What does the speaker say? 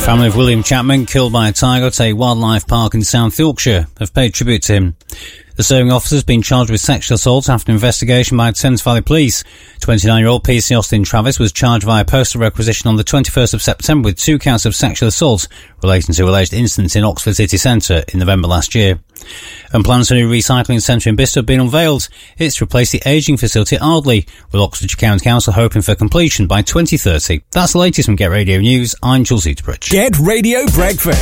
Family of William Chapman, killed by a tiger at a wildlife park in South Yorkshire, have paid tribute to him. The serving officer has been charged with sexual assault after an investigation by Thames Valley Police. 29-year-old PC Austin Travis was charged via postal requisition on the 21st of September with 2 counts of sexual assault relating to alleged incidents in Oxford City Centre in November last year. And plans for a new recycling centre in Bicester have been unveiled. It's to replace the ageing facility at Ardley, with Oxfordshire County Council hoping for completion by 2030. That's the latest from Get Radio News. I'm Jules Eaterbridge. Get Radio Breakfast